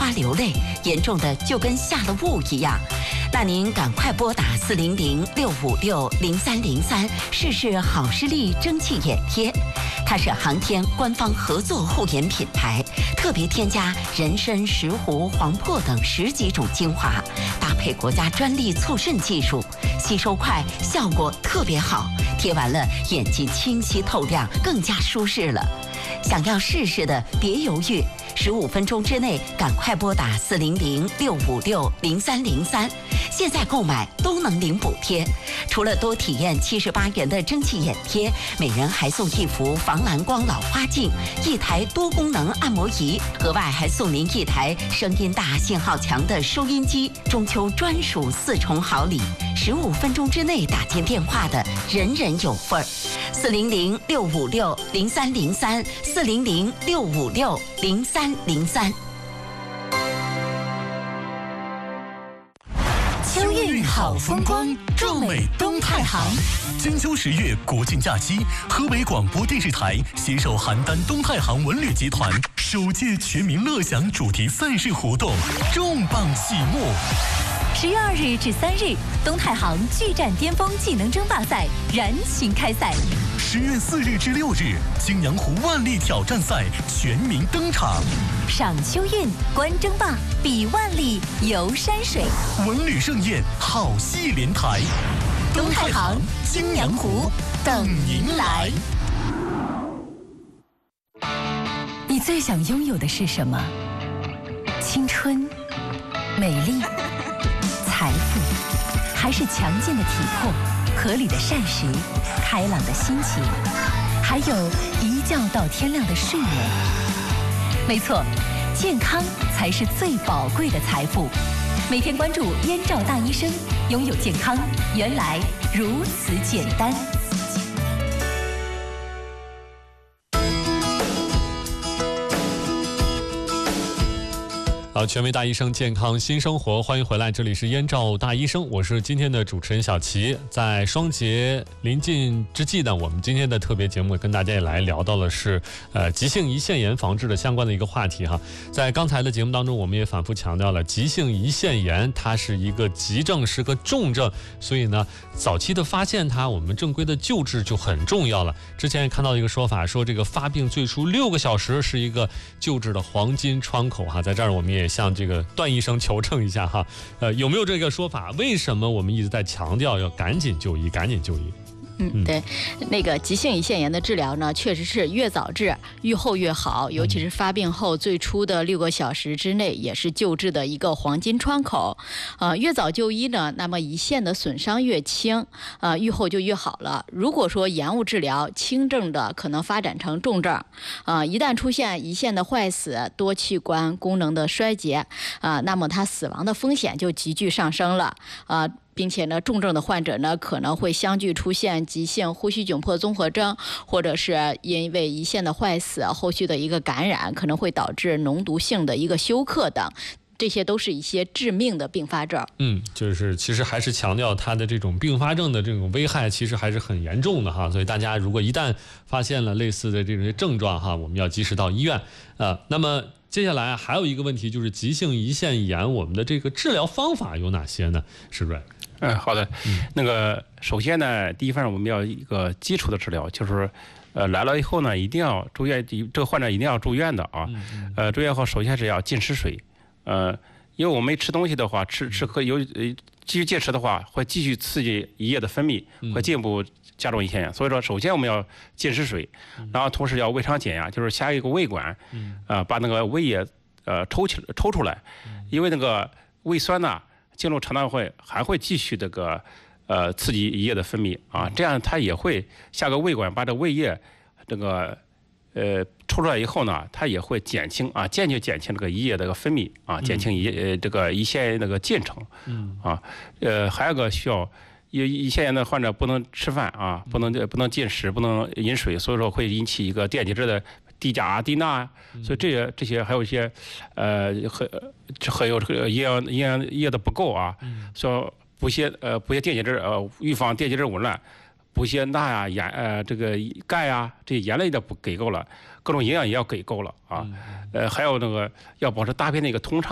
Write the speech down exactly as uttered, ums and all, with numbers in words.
花流泪，严重的就跟下了雾一样。那您赶快拨打四零零六五六零三零三试试好视力蒸汽眼贴，它是航天官方合作护眼品牌，特别添加人参、石斛、黄柏等十几种精华，搭配国家专利促渗技术，吸收快，效果特别好，贴完了眼睛清晰透亮，更加舒适了。想要试试的别犹豫，十五分钟之内赶快拨打四零零六五六零三零三，现在购买都能领补贴。除了多体验七十八元的蒸汽眼贴，每人还送一幅防蓝光老花镜、一台多功能按摩仪，额外还送您一台声音大、信号强的收音机，中秋专属四重好礼。十五分钟之内打进电话的，人人有份儿。四零零六五六零三零三，四零零六五六零三零三。 秋韵好风光，壮美东太行。金秋十月国庆假期，河北广播电视台携手邯郸东太行文旅集团首届全民乐享主题赛事活动重磅启幕。 十月二日至三日，东太行巨战巅峰技能争霸赛燃情开赛。 十月四日至六日，青阳湖万历挑战赛全民登场。 赏秋韵，观争霸，比万历，游山水， 文旅盛宴，好戏连台。 东太行，青阳湖，等您来。你最想拥有的是什么？青春、美丽、财富，还是强健的体魄、合理的膳食、开朗的心情，还有一觉到天亮的睡眠？没错，健康才是最宝贵的财富。每天关注燕赵大医生，拥有健康原来如此简单。 好，全民大医生，健康新生活，欢迎回来，这里是燕赵大医生，我是今天的主持人小齐。在双节临近之际呢，我们今天的特别节目跟大家也来聊到了是呃急性胰腺炎防治的相关的一个话题哈。在刚才的节目当中，我们也反复强调了，急性胰腺炎它是一个急症，是个重症，所以呢，早期的发现它，我们正规的救治就很重要了。之前也看到一个说法，说这个发病最初六个小时是一个救治的黄金窗口哈，在这儿我们也向这个段医生求证一下哈，呃，有没有这个说法？为什么我们一直在强调要赶紧就医，赶紧就医？ 嗯，对，那个急性胰腺炎的治疗呢，确实是越早治愈后越好，尤其是发病后最初的六个小时之内，也是救治的一个黄金窗口。呃，越早就医呢，那么胰腺的损伤越轻，呃，愈后就越好了。如果说延误治疗，轻症的可能发展成重症，呃，一旦出现胰腺的坏死、多器官功能的衰竭，啊、呃，那么它死亡的风险就急剧上升了，啊、呃。并且呢，重症的患者呢可能会相继出现急性呼吸窘迫综合征，或者是因为胰腺的坏死后续的一个感染，可能会导致脓毒性的一个休克等。这些都是一些致命的并发症。 嗯，就是其实还是强调它的这种并发症的这种危害，其实还是很严重的哈。所以大家如果一旦发现了类似的这种症状哈，我们要及时到医院。呃，那么接下来还有一个问题就是急性胰腺炎，我们的这个治疗方法有哪些呢？是不是？ 嗯，好的。嗯、那个首先呢，第一方面我们要一个基础的治疗，就是。呃，来了以后呢，一定要住院，这个患者一定要住院的啊。嗯、呃，住院后首先是要禁吃水，呃，因为我们吃东西的话，吃吃喝有呃继续戒吃的话，会继续刺激胰液的分泌，会进一步加重胰腺炎。所以说，首先我们要禁吃水，然后同时要胃肠减压，就是下一个胃管，啊、呃，把那个胃液呃抽起抽出来，因为那个胃酸呐进入肠道会还会继续这个。呃，刺激胰液的分泌啊，这样它也会下个胃管把这胃液这个呃抽出来以后呢，它也会减轻啊，间接减轻这个胰液这个分泌啊，减轻胰呃这个胰腺炎那个进程。嗯啊，呃还有个需要胰胰腺炎的患者不能吃饭啊，不能不能进食，不能饮水，所以说会引起一个电解质的低钾啊、低钠啊，所以这些这些还有一些呃还还有这个营养营养液的不够啊，说。补些呃补些电解质，呃预防电解质紊乱，补些钠呀、盐呃这个钙呀这些盐类的不给够了，各种营养也要给够了啊，呃还有那个要保持大便的一个通畅。